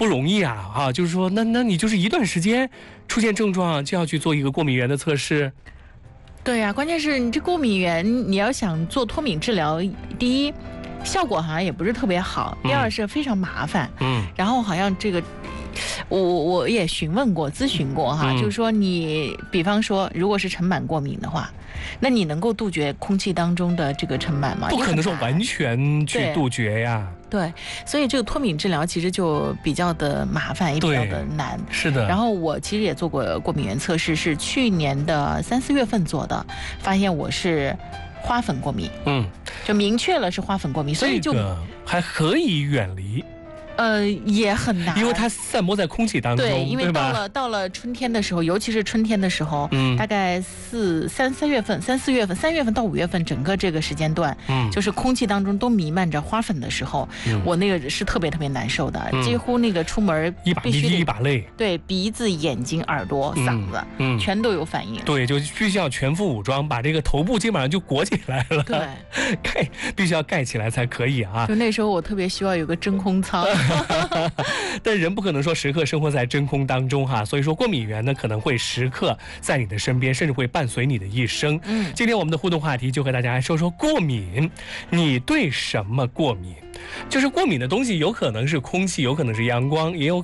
不容易啊！就是说，那你就是一段时间出现症状就要去做一个过敏原的测试。 对呀，关键是你这过敏原，你要想做脱敏治疗，第一效果好像也不是特别好，第二是非常麻烦。然后好像这个。我也询问过、咨询过哈，就是说你，比方说，如果是尘螨过敏的话，那你能够杜绝空气当中的这个尘螨吗？ 不可能说完全去杜绝呀。 对，所以这个脱敏治疗其实就比较的麻烦，也比较的难。 是的。 然后我其实也做过过敏原测试，是去年的3、4月份做的，发现我是花粉过敏。就明确了是花粉过敏，所以就还可以远离。 也很难， 因为它散播在空气当中， 对，因为到了春天的时候，尤其是春天的时候，大概3、4月份，3、4月份，3月份到5月份，整个这个时间段，就是空气当中都弥漫着花粉的时候，我那个是特别特别难受的，几乎那个出门必须一把泪， 对，鼻子、眼睛、耳朵、嗓子，全都有反应。 对，就必须要全副武装，把这个头部基本上就裹起来了， 对， 必须要盖起来才可以啊。 就那时候我特别希望有个真空舱。 但人不可能说时刻生活在真空当中哈，所以说过敏源呢可能会时刻在你的身边，甚至会伴随你的一生。今天我们的互动话题就和大家来说说过敏，你对什么过敏？就是过敏的东西有可能是空气，有可能是阳光，也有